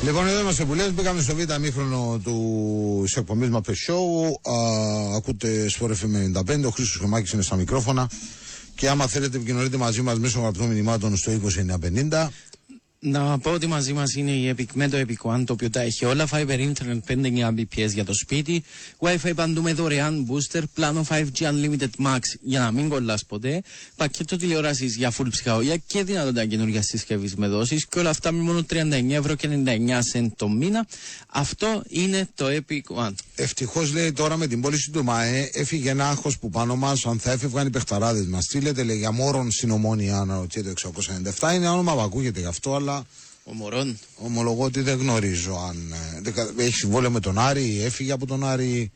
Λοιπόν, εδώ είμαστε που λέμε. Μπήκαμε στο β' μήχρονο του εκπομπής Mapes Show. Ακούτε Sport FM 95. Ο Χρήστος Χωμάκης είναι στα μικρόφωνα. Και άμα θέλετε, επικοινωνείτε μαζί μας μέσω γραπτών μηνυμάτων στο 20950. Να πω ότι μαζί μας είναι η Epic με το Epic One, το οποίο τα έχει όλα. Fiber Internet 5 Mbps για το σπίτι. Wi-Fi παντού με δωρεάν booster. Πλάνο 5G Unlimited Max για να μην κολλάς ποτέ. Πακέτο τηλεόρασης για full ψυχαγωγία και δυνατότητα καινούργια συσκευή με δόσεις. Και όλα αυτά με μόνο 39,99€ το μήνα. Αυτό είναι το Epic One. Ευτυχώς, λέει, τώρα με την πώληση του ΜΑΕ έφυγε ένα άγχος που πάνω μας, αν θα έφευγαν οι παιχταράδες μας. Τι λέτε, λέει, για Μόρον στην Ομόνια, αναρωτιέται 697. Είναι όνομα που ακούγεται γι' αυτό, αλλά. Ο Μωρόν. Ομολογώ ότι δεν γνωρίζω αν. Έχει συμβόλαιο με τον Άρη, έφυγε από τον Άρη.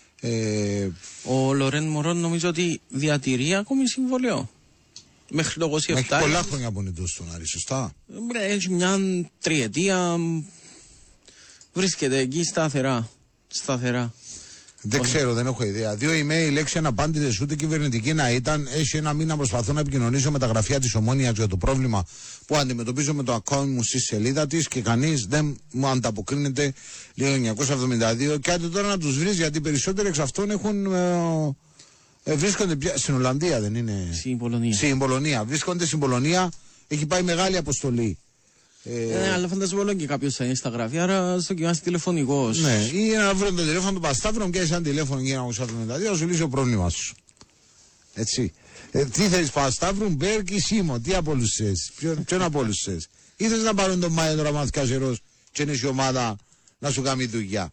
Ο Λορέν Μωρόν νομίζω ότι διατηρεί ακόμη συμβόλαιο. Μέχρι το 27. Έχει πολλά χρόνια που είναι τόσο στον Άρη, σωστά. Έχει μια τριετία. Βρίσκεται εκεί σταθερά. Δεν ξέρω, δεν έχω ιδέα. 2 email, λέξη αναπάντητες, ούτε κυβερνητική να ήταν. Έχει ένα μήνα προσπαθώ να επικοινωνήσω με τα γραφεία της Ομόνοιας για το πρόβλημα που αντιμετωπίζω με το account μου στη σελίδα της και κανείς δεν μου ανταποκρίνεται. Λέει 972. Και άντε τώρα να τους βρεις, γιατί περισσότεροι εξ αυτών έχουν. Βρίσκονται πια στην Ολλανδία, δεν είναι. Στην Πολωνία. Βρίσκονται στην Πολωνία. Έχει πάει μεγάλη αποστολή. Αλλά φανταζόμουν και κάποιος θα είναι στα γραφεία, άρα στο κοιμάσαι τηλεφωνικός. Ναι, ή να βρω το τηλέφωνο του Πασταύρου, μου πιάσει ένα τηλέφωνο για 972, να σου λύσει το πρόβλημα σου. Έτσι. Τι θέλεις, Πασταύρου, Μπέρκ ή Σίμω, τι από όλους θες, ποιον από όλους θες. Ή θες να πάρουν τον Μάιο τώρα μάθει καζερός και είναι η ομάδα να σου κάνει δουλειά.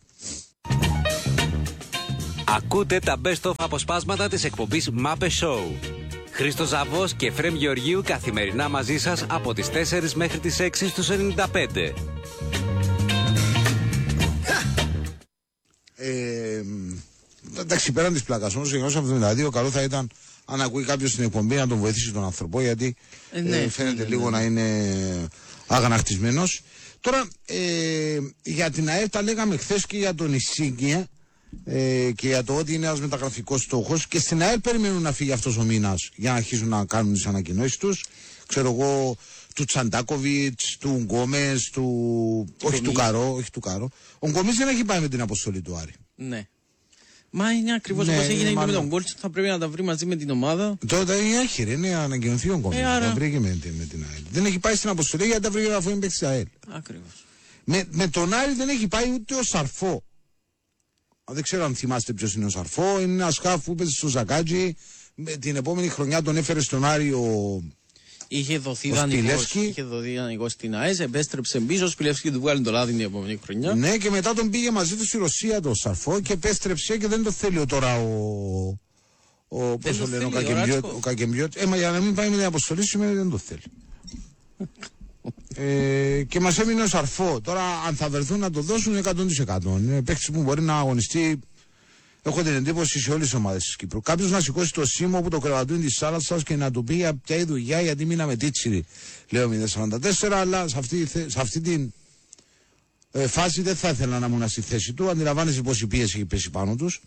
Ακούτε τα best of αποσπάσματα της εκπομπής Mapes Show. Χρήστος Ζαβός και Φρέμ Γεωργίου καθημερινά μαζί σας από τις 4 μέχρι τις 6 στους 95. Εντάξει, πέραν της πλάκας όμως, 972, καλό θα ήταν αν ακούει κάποιος στην εκπομπή να τον βοηθήσει τον άνθρωπο, γιατί φαίνεται λίγο να είναι αγανακτισμένος. Τώρα, για την ΑΕΠ τα λέγαμε χθες και για τον Ισίγγια. Και για το ότι είναι ένας μεταγραφικός στόχος, και στην ΑΕΛ περιμένουν να φύγει αυτός ο μήνας για να αρχίσουν να κάνουν τις ανακοινώσεις τους. Ξέρω εγώ, του Τσαντάκοβιτς, του Γκόμες, όχι του Κάρο. Ο Γκόμες δεν έχει πάει με την αποστολή του Άρη. Ναι. Μα είναι ακριβώς όπως έγινε με τον Γκόλτς, θα πρέπει να τα βρει μαζί με την ομάδα. Τότε έχει, είναι ανακοινωθεί ο Γκόμες. Τα βρει και με την ΑΕΛ. Δεν έχει πάει στην αποστολή γιατί τα βρήκε αφού είναι παίκτης της ΑΕΛ. Ακριβώς. Με τον Άρη δεν έχει πάει ούτε ο Σαρφό. Δεν ξέρω αν θυμάστε ποιος είναι ο Σαρφό. Είναι ένα σκάφ που έπαιζε στο Ζακάτζι. Την επόμενη χρονιά τον έφερε στον Άρη Είχε δοθεί δανεικό στην ΑΕΣ, επέστρεψε πίσω. Ο Σπιλεύσκη του βγάλει το λάδι την επόμενη χρονιά. Ναι, και μετά τον πήγε μαζί του στη Ρωσία το Σαρφό και επέστρεψε και δεν το θέλει τώρα πώς το λένε, ο Κακεμπιώτ. Μα για να μην πάει με την αποστολή σημαίνει δεν το θέλει. Και μας έμεινε ο Σαρφό. Τώρα, αν θα βρεθούν να το δώσουν 100%. Είναι παίκτης που μπορεί να αγωνιστεί. Έχω την εντύπωση σε όλες τις ομάδες της Κύπρου. Κάποιος να σηκώσει το σήμο που το κρεβατούν της θάλασσας και να του πει για ποια η δουλειά, γιατί μείναμε τίτσιροι. Λέω 044, αλλά σε αυτή την φάση δεν θα ήθελα να ήμουν στη θέση του. Αντιλαμβάνεσαι πόση πίεση έχει πέσει πάνω τους.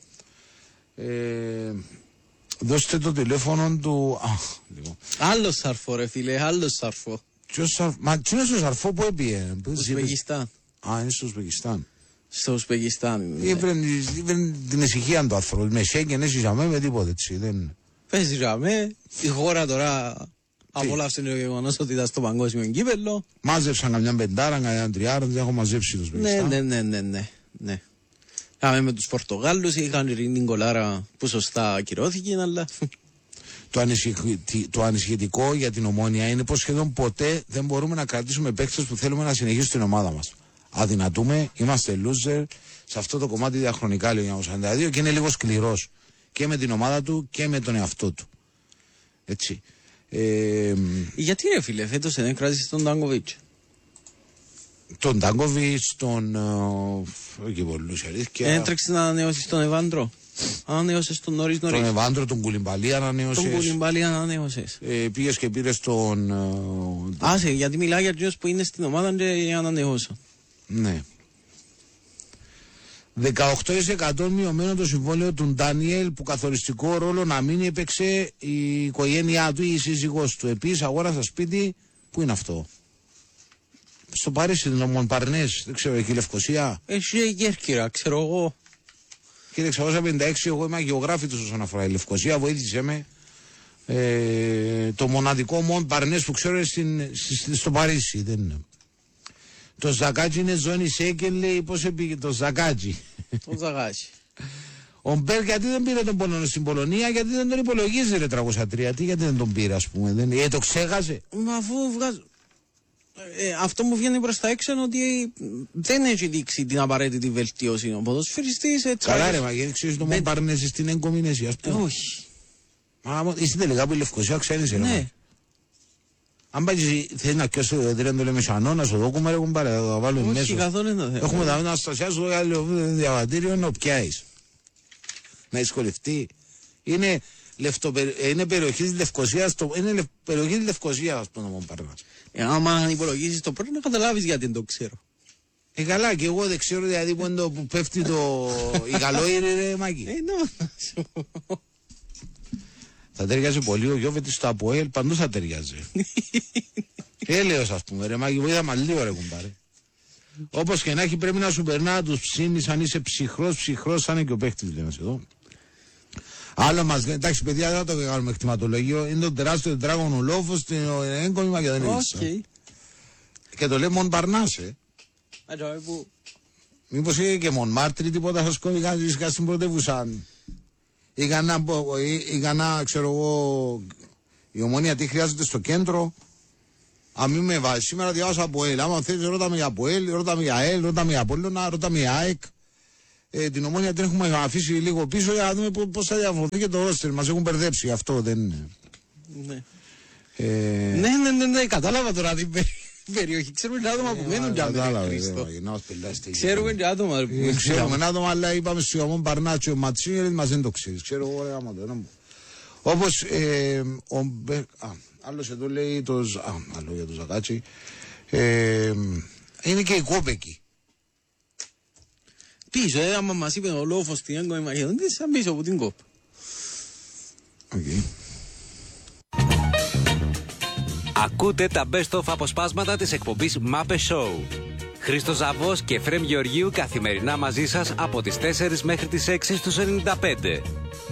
Δώστε το τηλέφωνο του. Λοιπόν. Άλλο Σαρφό, ρε φίλε, άλλο Σαρφό. Μα τι είναι στο Σαρφό που έπιε. Στο Ουσμπεκιστάν. Είναι στο Ουσμπεκιστάν. Στο Ουσμπεκιστάν. Ήπρεν την ησυχία του άνθρωπου. Με Σέγγεν έτσι ζαμέ με τίποτε έτσι. Πες ζαμέ, η χώρα τώρα απόλαυσε το γεγονός ότι ήταν στο παγκόσμιο κύπελλο. Μάζεψαν καμιά πεντάρα, καμιά τριάρα, δεν έχω μαζέψει το Ουσμπεκιστάν. Ναι. Κάμε με τους Πορτογάλους, είχαν ειρήνη κολάρα που σωστά ακυρώθηκε, αλλά. Το ανησυχητικό για την Ομόνια είναι πως σχεδόν ποτέ δεν μπορούμε να κρατήσουμε παίκτες που θέλουμε να συνεχίσουν την ομάδα μας. Αδυνατούμε, είμαστε loser σε αυτό το κομμάτι διαχρονικά, λέει ο 1942, και είναι λίγο σκληρός και με την ομάδα του και με τον εαυτό του. Έτσι. Γιατί ρε φίλε, φέτος δεν κράτησε τον Τάγκοβιτς. Τον Τάγκοβιτς, όχι πολλούς αλήθεια. Έτρεξε να ανανεώσεις τον Εβάντρο. Ανανεώσες τον νωρίς. Τον Εβάντρο, τον Κουλιμπαλί ανανεώσες. Τον Κουλιμπαλί ανανεώσες. Πήγες και πήρες τον. Άσε, γιατί μιλάει για τους που είναι στην ομάδα και ανανεώσω. Ναι. 18% μειωμένο το συμβόλαιο του Ντάνιελ, που καθοριστικό ρόλο να μην έπαιξε η οικογένειά του ή η σύζυγός του. Επίσης αγόρασε σπίτι. Πού είναι αυτό? Στο Παρίσι, την Μοντπαρνές, δεν ξέρω, εκεί η Λευκοσία. Έχει Κέρκυρα, ξέρω εγώ. Κύριε 656, εγώ είμαι αγιογράφητος όσον αφορά η Λευκοσία, βοήθησε με. Το μοναδικό Μοντπαρνές που ξέρω είναι στο Παρίσι, δεν είναι. Το Ζακάτσι είναι ζώνη Σέκελ, λέει, πώς επήγε το Ζακάτσι. Το Ζακάτσι. Ο Μπέρ γιατί δεν πήρε τον Πολωνό στην Πολωνία, γιατί δεν τον υπολογίζει ρε 303, γιατί δεν τον πήρε ας πούμε, το ξέχασε. Μα αφού βγάζω... αυτό μου βγαίνει προς τα έξω είναι ότι δεν έχει δείξει την απαραίτητη βελτίωση ο ποδοσφαιριστής. Καλά ρε, μα γιατί ξέρεις το Μοντπαρνές στην εγκομινέση, ας πούμε. Όχι. Μα είσαι τελικά που η Λευκοσία ξέρεις ρε. Ναι. Αν πάει θέλει να πιώσει το δέντρο, το λέμε σανό, να σου δώκουμε ρε κουμπάρε, θα το βάλουμε μέσα. Όχι καθόλου είναι το θέμα. Έχουμε τα να στασιάσω το διαβατήριο να πιάσεις. Να δυσκολευτεί. Είναι περιοχή της Λευκοσίας, είναι περιοχή της Λευκοσίας, ας πούμε, να μου παρέμβασεις. Άμα υπολογίσεις το πρώτο να καταλάβεις γιατί δεν το ξέρω. Καλά, και εγώ δεν ξέρω δηλαδή που πέφτει η καλόηρη ρε Μάκη. Θα ταιριάζει πολύ ο Γιώβετης στο ΑΠΟΕΛ, παντού θα ταιριάζει. Έλεος ας πούμε ρε Μάκη, βοήθα μας λίγο ρε κουμπάρε. Όπως και να έχει πρέπει να σου περνά τους ψήνεις αν είσαι ψυχρός σαν είναι και ο παίχτης λέμε εδώ. Άλλο μας λέει, εντάξει παιδιά δεν θα το κάνουμε εκτιματολογείο, είναι το τεράστιο τετράγωνο λόφο στην έγκομη και δεν είναι. Και το λέει Μοντπαρνάς μήπως είχε και Μονμάρτρι τίποτα θα σκόβει κάτι στην πρωτεύουσα. Ή κανένα ξέρω εγώ η Ομόνια τι χρειάζεται στο κέντρο. Αν μην με βάζει, σήμερα διάβασα από ΕΛ. Άμα θέλεις ρώτα με για από ΕΛ, ρώτα με για ΕΛ, ρώτα με για Απόλλωνα, ρώτα με για ΑΕΚ. Την Ομόνια την έχουμε αφήσει λίγο πίσω για να δούμε πώς θα διαφορθεί και το ρόστερ. Μας έχουν μπερδέψει, αυτό δεν είναι. Ναι, κατάλαβα τώρα την περιοχή. Ξέρουμε και άτομα που μένουν κι άτομα. Ξέρουμε και άτομα. Ξέρουμε άτομα, αλλά είπαμε στο Μοντπαρνάτσιο Ματσίνγκερ, μας δεν το ξέρεις. Ξέρω εγώ, ρε άμα το. Όπως άλλος εδώ λέει άλλο για το Ζακάτσι, είναι και η Κόπεκη. Πίσω, άμα μας είπε ο Λόφος στην έγκομη Μακεδονία, σαν πίσω από την Κόπ. Ακούτε τα best of αποσπάσματα της εκπομπής Μάπε Show. Χρήστος Ζαβός και Εφραίμ Γεωργίου καθημερινά μαζί σας από τις 4 μέχρι τις 6 στους 95.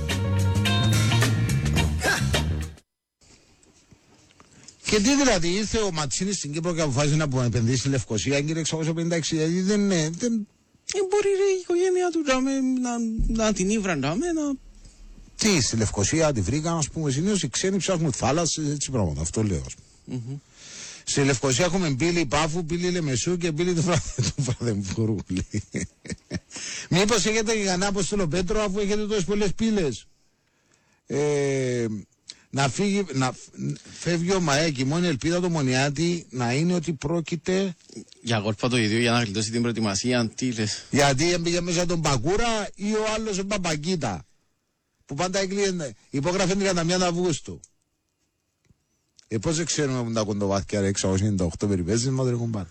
Και τι δηλαδή, ήρθε ο Ματσίνης στην Κύπρο και αποφάσισε να επενδύσει στη Λευκοσία, κύριε 656, δηλαδή δεν είναι. Μπορεί η οικογένεια του να την ήβραν, να. Τι, στη Λευκοσία τη βρήκαν, ας πούμε, συνήθως οι ξένοι ψάχνουν θάλασσες, έτσι πράγματα, αυτό λέω, ας πούμε. Στη Λευκοσία έχουμε Μπίλη Πάφου, Μπίλη Λεμεσού και Μπίλη του Βραδεμβούργου. Μήπως έχετε κανένα Απόστολο Πέτρο, αφού έχετε τόσες πολλές πύλες. Να φεύγει ο ΜΑΕΚ, η μόνη ελπίδα του Μονιάτη να είναι ότι πρόκειται για γόρπα το ίδιο, για να γλιτώσει την προετοιμασία, τι λες. Γιατί έμπαιγε μέσα τον Πακούρα ή ο άλλος ο Παπακίτα που πάντα έκλεινε, υπόγραφε 31 Αυγούστου. Πώς δεν ξέρουμε που τα κοντοβάθηκια ρε 698 περιπέζεις μα δεν κομπάρ.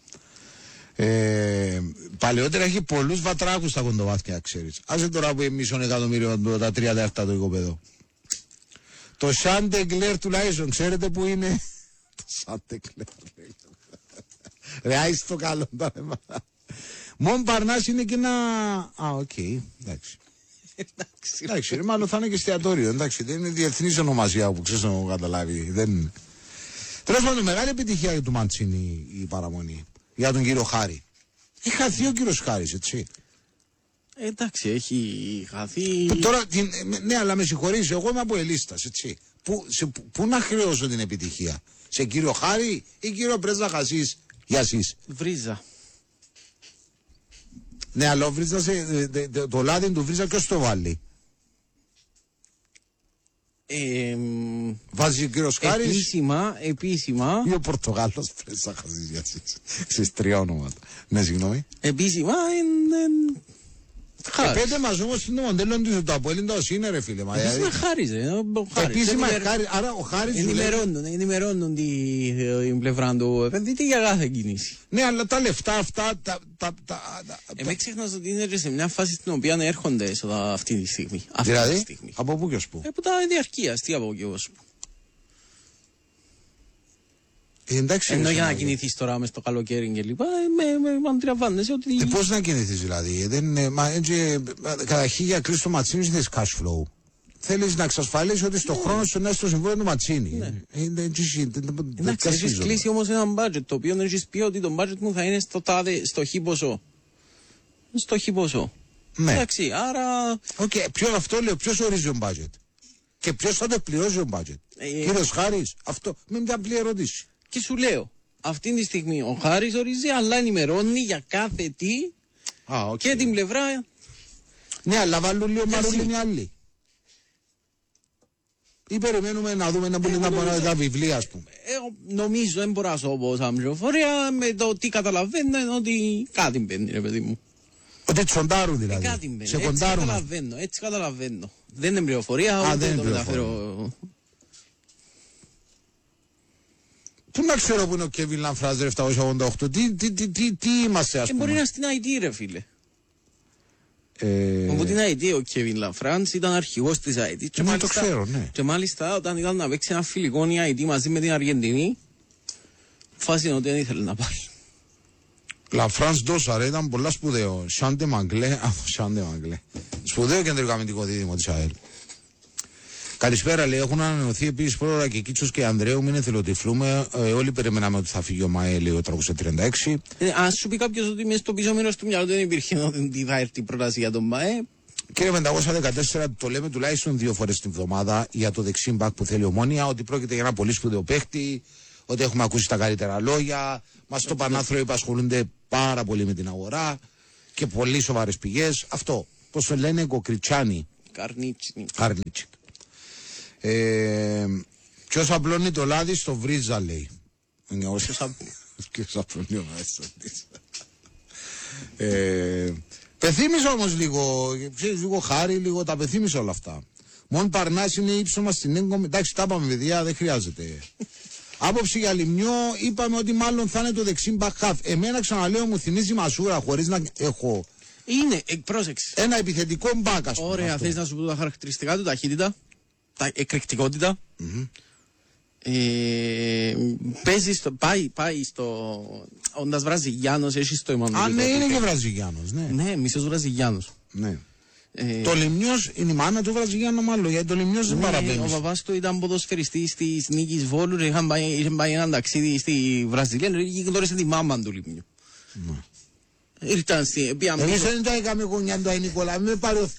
Παλαιότερα έχει πολλούς βατράκους στα κοντοβάθηκια, ξέρεις. Άσε τώρα που εμείς 1 εκατομμύριο τα 3 δεύτερα το οικοπεδό. Το Σάντεγκλερ τουλάχιστον, ξέρετε που είναι. Το Σάντεγκλερ. Ρε, άισε το καλό. Μοντπαρνάς είναι και ένα. Οκ, εντάξει. Εντάξει, ρε, μάλλον θα είναι και εστιατόριο. Εντάξει, δεν είναι διεθνής ονομασία που ξέρεις να καταλάβει. Τέλος πάντων, μεγάλη επιτυχία του Μαντσίνη η παραμονή. Για τον κύριο Χάρη. Έχει χαθεί ο κύριος Χάρης, έτσι. Εντάξει, έχει χαθεί. Τώρα, ναι, αλλά με συγχωρείς, εγώ είμαι από ελίστας, έτσι. Πού να χρεώσω την επιτυχία, σε κύριο Χάρη ή κύριο Πρέσβα Χασίς για εσείς. Βρίζα. Ναι, αλλά ο Βρίζας, το λάδι του Βρίζα ποιος το βάλει. Βάζει ο κύριος Χάρης. Επίσημα. Ή ο Πορτογάλος Πρέσβα Χασίς για εσείς. Στις 3 ονόματα. Ναι, συγγνώμη. Επίσημα είναι. Πέντε μας όμως είναι το μοντέλο του το Αποέλ είναι το είναι ρε φίλε. Επίσημα Χάρης. Επίσημα Χάρης. Άρα ο Χάρης ενημερώνουν την πλευρά του επενδυτή για κάθε κίνηση. Ναι, αλλά τα λεφτά αυτά. Μην ξεχνάς ότι είναι σε μια φάση στην οποία έρχονται έσοδα αυτή τη στιγμή. Δηλαδή, από πού και ως πού. Από τα διαρκείας, τι από και ως πού. Εντάξει, ενώ για να κινηθείς τώρα μες στο καλοκαίρι και λοιπά, αντιλαμβάνεσαι ότι. Πώς να κινηθείς δηλαδή. Καταρχήν για κλείσει το Ματσίνι θες cash flow. Θέλεις να εξασφαλίσεις ότι στον χρόνο σου να είσαι στο συμβόλαιο του Ματσίνι. Εντάξει, έχεις κλείσει όμως ένα budget το οποίο δεν έχεις πει ότι το budget μου θα είναι στο χι ποσό. Στο χι ποσό. Ναι. Εντάξει, άρα. Αυτό λέω, ποιος ορίζει το budget. Και ποιος θα το πληρώσει το budget. Κύριος Χάρης, αυτό με μια απλή ερώτηση. Και σου λέω, αυτή τη στιγμή ο Χάρης ορίζει, αλλά ενημερώνει για κάθε τι και την πλευρά. Ναι, αλλά βάλουν λίγο μαρούλι οι άλλοι. Ή περιμένουμε να δούμε να μπουν τα βιβλία, ας πούμε. Νομίζω, δεν μπορώ να σου πω σαν πληροφορία, με το τι καταλαβαίνω είναι ότι κάτι μπαίνει, ρε παιδί μου. Ότι τσοντάρουν δηλαδή. Κάτι μπαίνει. Έτσι καταλαβαίνω. Δεν είναι πληροφορία, ούτε το μεταφέρω. Πού να ξέρω που είναι ο Κέβιν Λανφράζ 788, τι είμαστε, ας πούμε. Μπορεί να είναι στην IT, ρε φίλε. Από την IT ο Κέβιν Λανφράζ ήταν αρχηγός της IT. Το ξέρω, ναι. Και μάλιστα όταν ήταν να παίξει ένα φιλικό η IT μαζί με την Αργεντινή, φάση είναι ότι δεν ήθελε να πάρει. Λαφράνς Ντόσαρ ήταν πολλά σπουδαίο. Σάντε Μαγκλέ. Σπουδαίο κεντρικό αμυντικό δίδυμο της ΑΕΛ. Καλησπέρα, λέει. Έχουν ανανεωθεί επίσης πρόωρα και Κίτσος και Ανδρέου. Μην εθελοτυφλούμε. Όλοι περιμέναμε ότι θα φύγει ο ΜΑΕ, λέει ο 336. Αν σου πει κάποιος ότι μέσα στο πίσω μέρος του μυαλού δεν υπήρχε ότι θα έρθει η πρόταση για τον ΜΑΕ. Κύριε 514, το λέμε τουλάχιστον 2 φορές την εβδομάδα για το δεξί μπακ που θέλει Ομόνια, ότι πρόκειται για ένα πολύ σπουδαίο παίχτη, ότι έχουμε ακούσει τα καλύτερα λόγια. Μας το Πανάθροοι που ασχολούνται πάρα πολύ με την αγορά και πολύ σοβαρές πηγές. Αυτό. Πώς το λένε, Κοκριτσάνι. Καρνίτσι. Ποιος απλώνει το λάδι στο βρίζα, λέει. Ποιος απλώνει ο Μάιστος. Πεθύμισα όμως λίγο Χάρη, λίγο τα πεθύμισα όλα αυτά. Μόνο Παρνάς είναι ύψωμα στην έγκομη. Εντάξει, τα είπαμε παιδιά, δεν χρειάζεται. Άποψη για Λιμιό, είπαμε ότι μάλλον θα είναι το δεξί μπακ-χαφ. Εμένα ξαναλέω μου θυμίζει Μασούρα χωρίς να έχω. Είναι, πρόσεξε. Ένα επιθετικό μπακ, ας πούμε. Ωραία, θες να σου πω τα χαρακτηριστικά του, ταχύτητα, εκρηκτικότητα. Παίζει πάει στο. Όντας Βραζιλιάνος, έχει στο Εμμανουήλ. Ναι, είναι και Βραζιλιάνος, ναι. Ναι, μισός Βραζιλιάνος. Ναι. Το Λιμιός είναι η μάνα του Βραζιλιάνου, μάλλον, γιατί το Λιμιός δεν παραπέμπει. Ο παπάς του ήταν ποδοσφαιριστής της Νίκης Βόλου, είχαν πάει ένα ταξίδι στη Βραζιλία και γνώρισε τη μάμα του Λιμιού. Ήρθαν στη. Εμείς δεν τα είχαμε γωνιά του Νικόλα, με πάρει ο.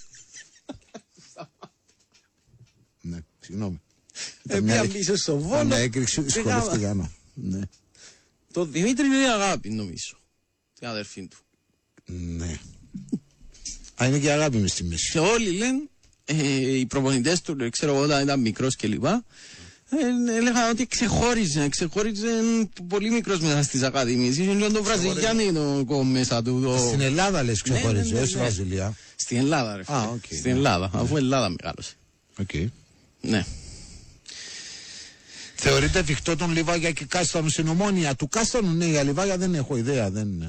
Ναι, συγγνώμη. Πήγαν πίσω στο Βόλο. Με έκρηξη, δυσκολεύτηκα. Το Δημήτρη είναι αγάπη, νομίζω. Την αδερφή του. Ναι. Α, είναι και αγάπη μες στη μέση. Και όλοι λένε, οι προπονητές του, ξέρω εγώ όταν ήταν μικρός και λοιπά, έλεγαν ότι ξεχώριζε πολύ μικρός μέσα στις ακαδημίες. Είναι το βραζιλιάνικο μέσα του. Στην Ελλάδα λες ξεχώριζε, όχι στη Βραζιλία. Στην Ελλάδα, ρε φίλε. Στην Ελλάδα, αφού Ελλάδα μεγάλωσε. Οκ. Ναι. Θεωρείται εφικτό τον Λιβάγια και Κάστανο στην Ομόνια. Του Κάστανου, ναι, για Λιβάγια δεν έχω ιδέα.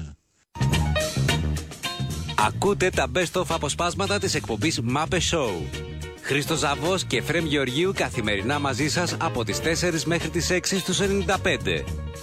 Ακούτε τα best of αποσπάσματα της εκπομπής Μάπε Show. Χρήστος Ζαβός και Φρέμ Γεωργίου καθημερινά μαζί σας από τις 4 μέχρι τις 6 στους 95.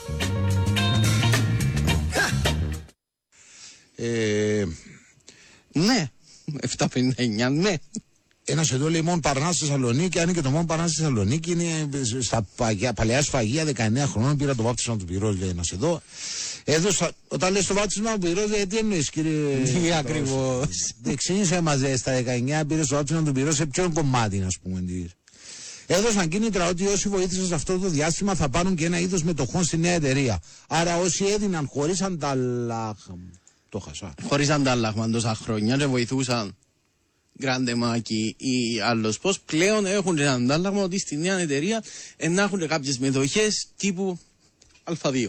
Ναι, 759, ναι. Ένας εδώ λέει Μον Παρνάς στη Θεσσαλονίκη. Αν είναι και το Μον Παρνάς στη Θεσσαλονίκη, είναι στα παλαιά σφαγεία 19 χρονών. Πήρα το βάπτισμα του Πυρός, λέει ένας εδώ. Όταν λες το βάπτισμα του Πυρός, τι εννοείς, κύριε. Τι ακριβώς. Εξήγησε μας, στα 19 πήρε το βάπτισμα του Πυρός, σε ποιον κομμάτι, ας πούμε. Έδωσαν κίνητρα ότι όσοι βοήθησαν σε αυτό το διάστημα θα πάρουν και ένα είδος μετοχών στη νέα εταιρεία. Άρα όσοι έδιναν χωρίς αντάλλαγμα. Το χασά. Χωρίς αντάλλαγμα τόσα χρόνια και βοηθούσαν. Γκράντε Μάκη ή άλλος πώς πλέον έχουν ένα αντάλλαγμα ότι στη νέα εταιρεία να έχουν κάποιες μετοχές τύπου Α2.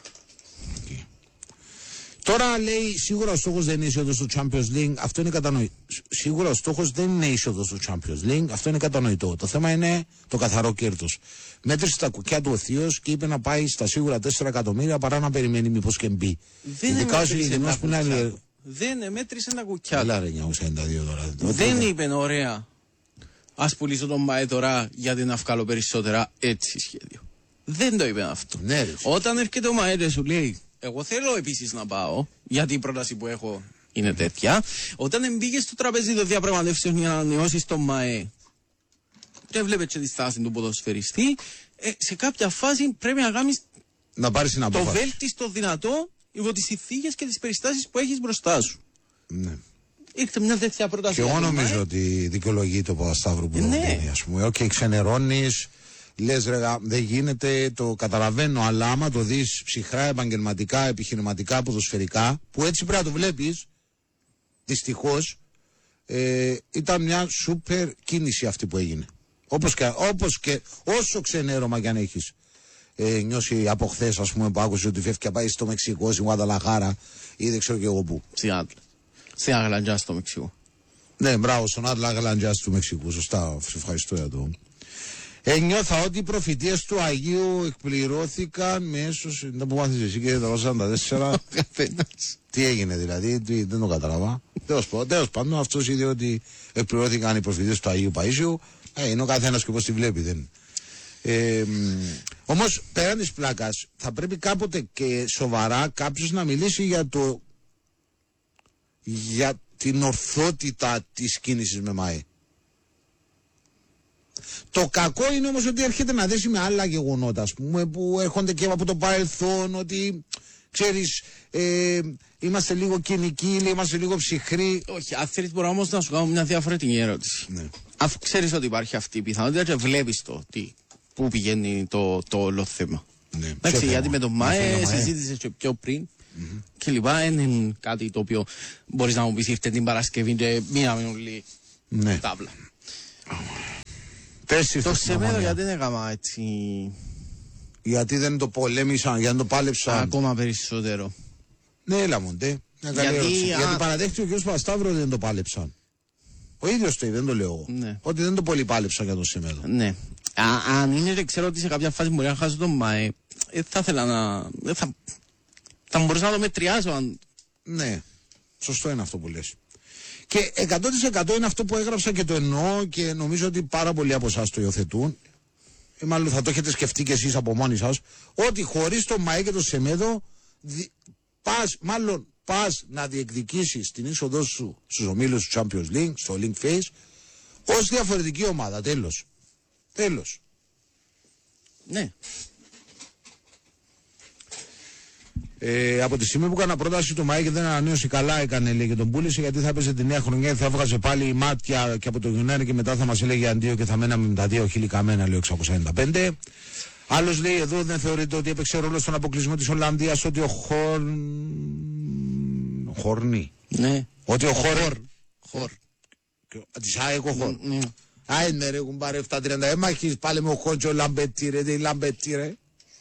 Τώρα λέει σίγουρα ο στόχος δεν είναι είσοδος στο Champions League, αυτό είναι κατανοητό. Σίγουρα ο στόχος δεν είναι είσοδος στο Champions League, αυτό είναι κατανοητό. Το θέμα είναι το καθαρό κέρδος. Μέτρησε τα κουκιά του ο θείος και είπε να πάει στα σίγουρα 4 εκατομμύρια παρά να περιμένει μήπως και μπει. Ειδικά όσοι γεννός που είναι. Δεν μέτρησε τα κουκιά. Καλά ρε 992 τώρα. Δεν είπε ωραία. Ας πουλήσω τον ΜΑΕ τώρα γιατί να βγάλω περισσότερα έτσι σχέδιο. Δεν το είπε αυτό. Ναι, όταν έρχεται ο ΜΑΕ σου λέει, εγώ θέλω επίσης να πάω, γιατί η πρόταση που έχω είναι τέτοια. Όταν μπήκε στο τραπέζι των διαπραγματεύσεων για να ανανεώσει τον ΜΑΕ, και έβλεπε και τη στάση του ποδοσφαιριστή, σε κάποια φάση πρέπει να κάνεις να πάρεις την απόφαση. Το βέλτιστο δυνατό υπό τις συνθήκες και τις περιστάσεις που έχεις μπροστά σου. Ναι. Ήρθε μια τέτοια πρόταση. Και εγώ νομίζω ότι δικαιολογεί το Παπασταύρου που δίνει, ας πούμε. Okay, ξενερώνεις, λες ρε, δεν γίνεται, το καταλαβαίνω, αλλά άμα το δεις ψυχρά, επαγγελματικά, επιχειρηματικά, ποδοσφαιρικά, που έτσι πρέπει να το βλέπεις, δυστυχώς, ήταν μια σούπερ κίνηση αυτή που έγινε. Όπως και όσο ξενέρωμα κι αν έχεις νιώσει από χθες, ας πούμε, που άκουσε ότι φεύγει και πάει στο Μεξικό, στην Γουαδαλαχάρα ή δεν ξέρω και εγώ πού. Στην Αγλαντζά στο Μεξικό. Ναι, μπράβο, στον Άτλα Αγλαντζά του Μεξικού. Σωστά, σε ευχαριστώ για το. Νιώθα ότι οι προφητείες του Αγίου εκπληρώθηκαν με έσωση. Δεν που μάθεις εσύ και το 44. Τι έγινε δηλαδή, δεν το κατάλαβα. Τέλος πάντων, αυτός είδε ότι εκπληρώθηκαν οι προφητείες του Αγίου Παΐσιου. Είναι ο καθένας και πώς τη βλέπει, δεν. Όμως πέραν της πλάκας θα πρέπει κάποτε και σοβαρά κάποιος να μιλήσει για την ορθότητα της κίνησης με ΜΑΕ. Το κακό είναι όμως ότι έρχεται να δέσει με άλλα γεγονότα, ας πούμε, που έρχονται και από το παρελθόν, ότι ξέρεις, είμαστε λίγο κοινικοί, είμαστε λίγο ψυχροί. Όχι, αν θέλεις μπορώ όμως να σου κάνω μια διαφορετική ερώτηση. Ναι. Αφού ξέρεις ότι υπάρχει αυτή η πιθανότητα και βλέπεις πού πηγαίνει το όλο θέμα. Ναι. Εντάξει, γιατί με το ΜΑΕ συζήτησες και πιο πριν και λοιπά, είναι κάτι το οποίο μπορείς να μου πεις ήρθε την Παρασκευή και μείναμε όλοι τάβλα. Το Σεμέδο γιατί δεν έκανα έτσι. Γιατί δεν το πολέμησαν, γιατί δεν το πάλεψαν. Ακόμα περισσότερο. Ναι, έλα μοντέ. Γιατί παραδέχτηκε ο κ. Παπασταύρου ότι δεν το πάλεψαν. Ο ίδιος το είπε, δεν το λέω εγώ. Ναι. Ότι δεν το πολύ πάλεψαν για το Σεμέδο. Ναι. Αν είναι και ξέρω ότι σε κάποια φάση μπορεί να χάσω τον ΜΑΕ, θα ήθελα να. Θα μπορούσα να το μετριάσω αν. Ναι. Σωστό είναι αυτό που λες. Και 100% είναι αυτό που έγραψα και το εννοώ και νομίζω ότι πάρα πολλοί από εσάς το υιοθετούν. Μάλλον θα το έχετε σκεφτεί κι εσείς από μόνοι σας. Ότι χωρίς το ΜΑΕ και το Σεμέδο πας να διεκδικήσεις την είσοδό σου στους ομίλους του Champions League, στο Link Phase, ως διαφορετική ομάδα. Τέλος. Ναι. Από τη στιγμή που έκανα πρόταση του ΜΑΕ και δεν ανανέωσε, καλά έκανε, λέει, και τον πούλησε, γιατί θα έπαιζε τη νέα χρονιά και θα έβγαζε πάλι μάτια και από το Γιουνάρι και μετά θα μας έλεγε αντίο και θα μέναμε με τα 2 χείλη καμένα, λέει, 695. Άλλος λέει εδώ δεν θεωρείται ότι έπαιξε ρόλο στον αποκλεισμό της Ολλανδίας, ότι ο Χορνί. Ναι. Ότι ο Χορ. Της ΑΕΚ ο Χορ. Ναι ρε, έχουν πάρει 730. Έχεις πάλι με ο Χορ και ο Λαμπετή ρε.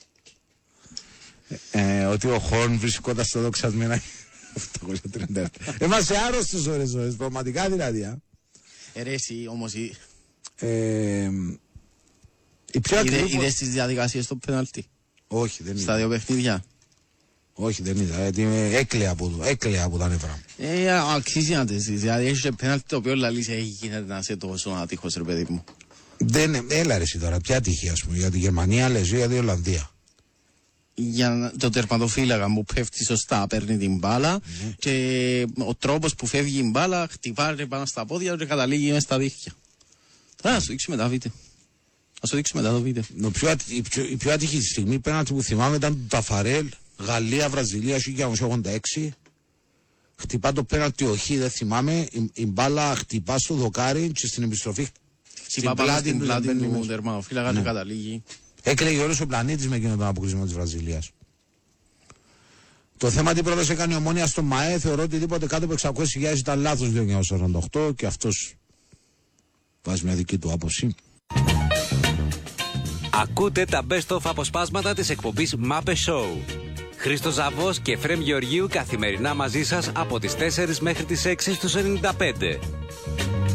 Ότι ο Χορν βρισκόταν στο δοξασμένα 837. Είμαστε άρρωστος ώρες, πραγματικά δηλαδή. Ρε εσύ όμως είδες τις διαδικασίες στο πέναλτι? Όχι, δεν είδα. Στα 2 παιχνίδια. Όχι, δεν είδα, γιατί είμαι έκλαια από τα νεύρα. Αξίζει να τις δεις, δηλαδή έχεις και πέναλτι το οποίο λαλείς γίνεται να είσαι τόσο άτυχος ρε παιδί μου. Έλα ρε εσύ τώρα, ποια τύχη ας πούμε, για τη Γερμανία λες ή για την Ολλανδία? Για το τερματοφύλακα που πέφτει σωστά, παίρνει την μπάλα και ο τρόπος που φεύγει η μπάλα χτυπάει πάνω στα πόδια και καταλήγει μέσα στα δίχτυα. Τώρα να σου δείξουμε τα βίντεο. Η πιο άτυχη στιγμή πέναντι που θυμάμαι ήταν του Ταφαρέλ, Γαλλία-Βραζιλία 1986. Χτυπά το πέναντι ο Χ, δεν θυμάμαι, η μπάλα χτυπά στο δοκάρι και στην επιστροφή χτυπά πάνω στην πλάτη του τερματοφύλακα και καταλήγει. Έκλαιγε όλος ο πλανήτης με εκείνον τον αποκλεισμό της Βραζιλίας. Το θέμα τι πρόταση έκανε η Ομόνοια στο ΜΑΕ, θεωρώ ότι οτιδήποτε κάτω από 600.000 ήταν λάθος 1948 και αυτός βάζει μια δική του άποψη. Ακούτε τα best of αποσπάσματα της εκπομπής Μάπε Show. Χρήστος Ζαβός και Φρέμ Γεωργίου καθημερινά μαζί σας από τις 4 μέχρι τις 6 στους 95.